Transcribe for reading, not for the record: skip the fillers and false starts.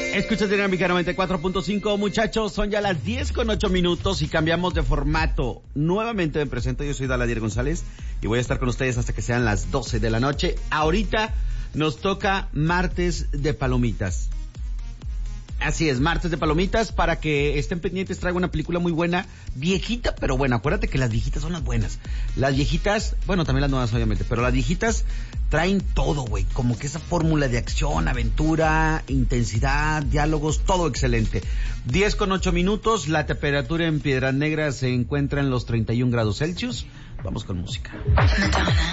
Escuchas Dinámica 94.5, muchachos, son ya las 10:08 y cambiamos de formato. Nuevamente me presento, yo soy Daladier González y voy a estar con ustedes hasta que sean las 12 de la noche. Ahorita nos toca martes de palomitas. Así es, martes de palomitas, para que estén pendientes. Traigo una película muy buena, viejita pero buena. Acuérdate que las viejitas son las buenas. Las viejitas, bueno, también las nuevas obviamente, pero las viejitas traen todo, güey. Como que esa fórmula de acción, aventura, intensidad, diálogos, todo excelente. 10:08, la temperatura en Piedras Negras se encuentra en los 31 grados Celsius. Vamos con música.